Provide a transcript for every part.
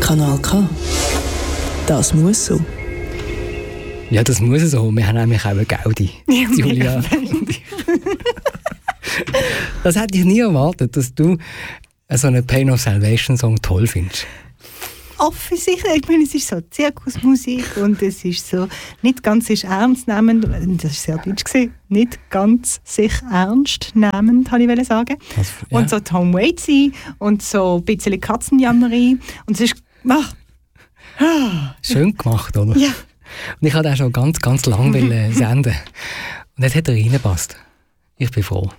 Kanal K. Das muss so. Ja, das muss so. Wir haben nämlich auch eine Gaudi. Ja, Julia. Das hätte ich nie erwartet, dass du so einen Pain of Salvation Song toll findest. Offensichtlich, ich meine, es ist so Zirkusmusik und es ist so nicht ganz sich ernst nehmend, das ist sehr deutsch gewesen, nicht ganz sich ernst nehmend, habe ich sagen. Also, ja. Und so Tom Waitsy und so ein bisschen Katzenjammerei und es ist schön gemacht, oder? Ja. Und ich wollte auch schon ganz, ganz lang senden. Und jetzt hat er reingepasst. Ich bin froh.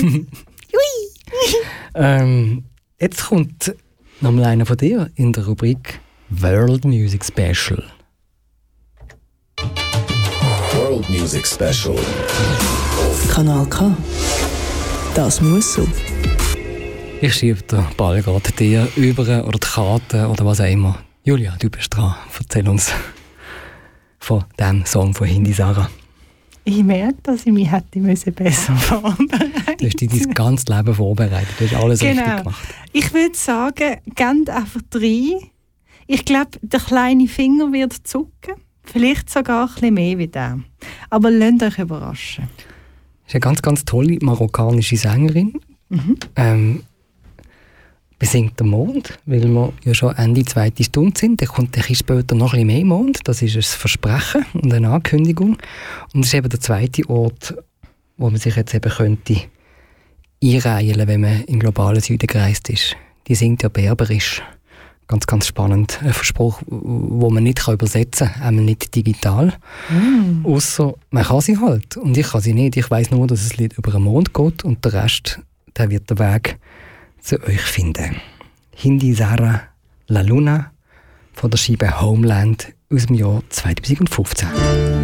Jetzt kommt nochmal einer von dir in der Rubrik World Music Special. World Music Special. Kanal K. Das muss so. Ich schiebe den Ball gerade dir über oder die Karte oder was auch immer. Julia, du bist dran. Erzähl uns von diesem Song von Hindi Sara. Ich merke, dass ich mich hätte besser vorbereiten. Du hast dich dein ganzes Leben vorbereitet. Du hast alles richtig gemacht. Ich würde sagen, geht einfach rein. Ich glaube, der kleine Finger wird zucken. Vielleicht sogar ein bisschen mehr wie der. Aber lasst euch überraschen. Das ist eine ganz, ganz tolle marokkanische Sängerin. Besingt den Mond, weil wir ja schon Ende 2. Stunde sind. Dann kommt ein bisschen später noch ein bisschen mehr Mond. Das ist ein Versprechen und eine Ankündigung. Und das ist eben der zweite Ort, wo man sich jetzt eben könnte einreihen, wenn man im globalen Süden gereist ist. Die singt ja Berberisch. Ganz, ganz spannend. Ein Verspruch, den man nicht übersetzen kann, einmal nicht digital. Ausser man kann sie halt. Und ich kann sie nicht. Ich weiss nur, dass es Lied über den Mond geht und der Rest, der wird den Weg zu euch finden. Hindi Sara La Luna von der Scheibe Homeland aus dem Jahr 2015.